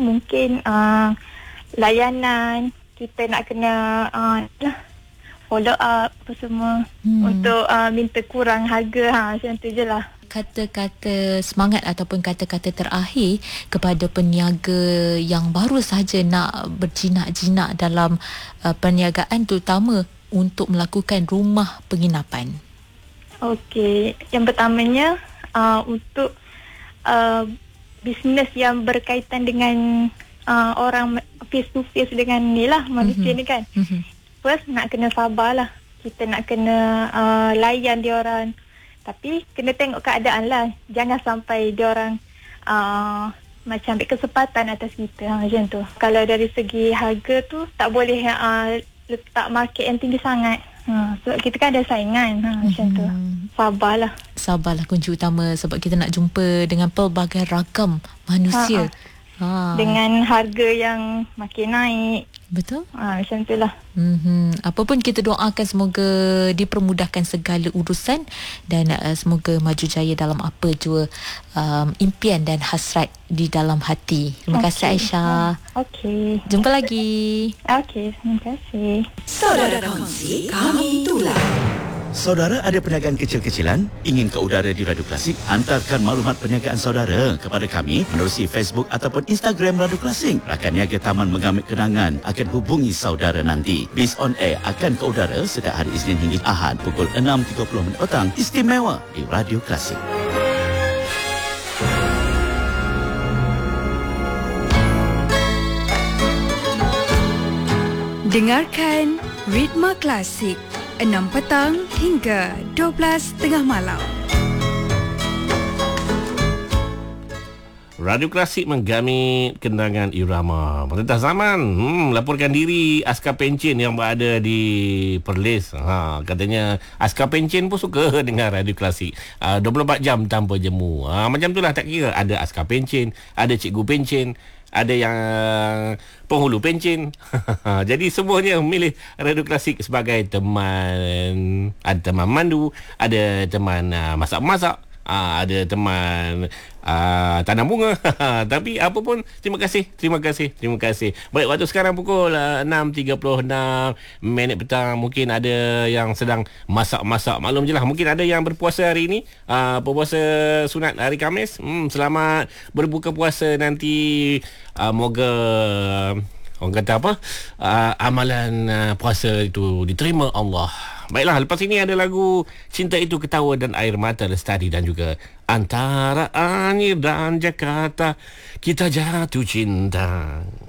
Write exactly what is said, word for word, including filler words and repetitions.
mungkin uh, layanan kita nak kena uh, lah, follow up apa semua hmm. untuk uh, minta kurang harga, ha, macam tu je lah. Kata-kata semangat ataupun kata-kata terakhir kepada peniaga yang baru sahaja nak berjinak-jinak dalam uh, perniagaan, terutama untuk melakukan rumah penginapan. Okey, yang pertamanya uh, untuk uh, bisnes yang berkaitan dengan uh, orang face to face dengan ni lah, manusia mm-hmm. ni kan. Mm-hmm. First nak kena sabarlah. Kita nak kena uh, layan dia orang. Tapi kena tengok keadaan lah. Jangan sampai diorang uh, macam ambil kesempatan atas kita, ha, macam tu. Kalau dari segi harga tu tak boleh uh, letak market yang tinggi sangat. Ha, sebab kita kan ada saingan, ha, mm-hmm. macam tu. Sabarlah. Sabarlah kunci utama, sebab kita nak jumpa dengan pelbagai ragam manusia. Ha, ha. Ha. Dengan harga yang makin naik. Betul? Ha, macam tu lah. Mm-hmm. Apapun kita doakan semoga dipermudahkan segala urusan dan uh, semoga maju jaya dalam apa jua um, impian dan hasrat di dalam hati. Terima okay. kasih Aisyah. Okey. Jumpa lagi. Okey, terima kasih. Saudara Kongsi, kami tular. Saudara ada perniagaan kecil-kecilan? Ingin ke udara di Radio Klasik? Hantarkan maklumat perniagaan saudara kepada kami menerusi Facebook ataupun Instagram Radio Klasik. Rakan niaga Taman Mengamit Kenangan akan hubungi saudara nanti. Bis on Air akan ke udara setiap hari Isnin hingga Ahad pukul enam tiga puluh petang. Istimewa di Radio Klasik. Dengarkan Ritma Klasik enam petang hingga dua belas tengah malam. Radio Klasik menggamit kenangan irama Perintah Zaman. Hmm, laporkan diri Askar Pencen yang berada di Perlis. Ha, katanya Askar Pencen pun suka dengar Radio Klasik. Ha, dua puluh empat jam tanpa jemu. Ha, macam itulah, tak kira ada Askar Pencen, ada Cikgu Pencen, ada yang penghulu pencen. Jadi semuanya memilih Radio Klasik sebagai teman. Ada teman mandu, ada teman uh, masak-masak, uh, ada teman uh, tanam bunga. Tapi apa pun, terima kasih, terima kasih, terima kasih. Baik, waktu sekarang pukul uh, enam tiga puluh enam minit petang. Mungkin ada yang sedang masak-masak. Maklum je lah, mungkin ada yang berpuasa hari ini, uh, berpuasa sunat hari Khamis. hmm, Selamat berbuka puasa nanti. Uh, moga orang kata apa, uh, amalan uh, puasa itu diterima Allah. Baiklah, lepas ini ada lagu Cinta Itu Ketawa dan Air Mata Lestari, dan juga Antara Anir dan Jakarta Kita Jatuh Cinta.